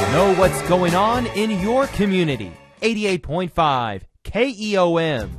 Know what's going on in your community. 88.5 KEOM.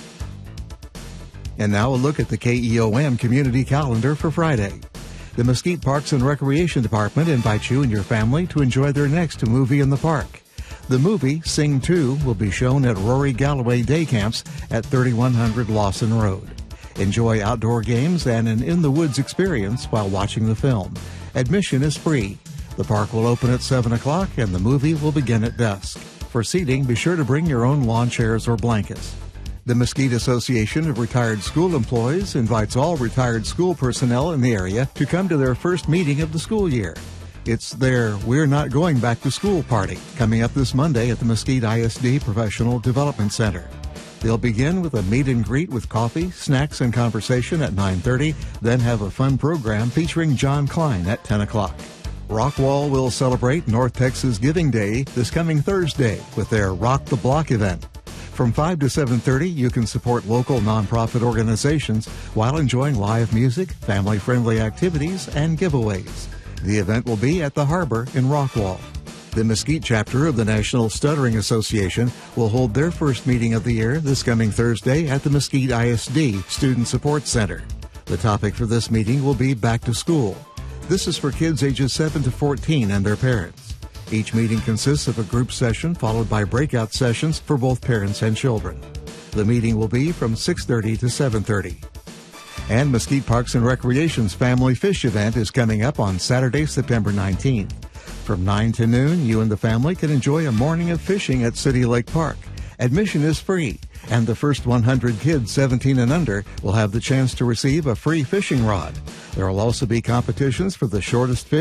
And now a look at the KEOM community calendar for Friday. The Mesquite Parks and Recreation Department invites you and your family to enjoy their next movie in the park. The movie, Sing 2, will be shown at Rory Galloway Day Camps at 3100 Lawson Road. Enjoy outdoor games and an in-the-woods experience while watching the film. Admission is free. The park will open at 7 o'clock and the movie will begin at dusk. For seating, be sure to bring your own lawn chairs or blankets. The Mesquite Association of Retired School Employees invites all retired school personnel in the area to come to their first meeting of the school year. It's their We're Not Going Back to School party coming up this Monday at the Mesquite ISD Professional Development Center. They'll begin with a meet and greet with coffee, snacks, and conversation at 9:30, then have a fun program featuring John Klein at 10 o'clock. Rockwall will celebrate North Texas Giving Day this coming Thursday with their Rock the Block event. From 5 to 7:30, you can support local nonprofit organizations while enjoying live music, family-friendly activities, and giveaways. The event will be at the Harbor in Rockwall. The Mesquite chapter of the National Stuttering Association will hold their first meeting of the year this coming Thursday at the Mesquite ISD Student Support Center. The topic for this meeting will be Back to School. This is for kids ages 7 to 14 and their parents. Each meeting consists of a group session followed by breakout sessions for both parents and children. The meeting will be from 6:30 to 7:30. And Mesquite Parks and Recreation's Family Fish event is coming up on Saturday, September 19th. From 9 to noon, you and the family can enjoy a morning of fishing at City Lake Park. Admission is free, and the first 100 kids 17 and under will have the chance to receive a free fishing rod. There will also be competitions for the shortest fish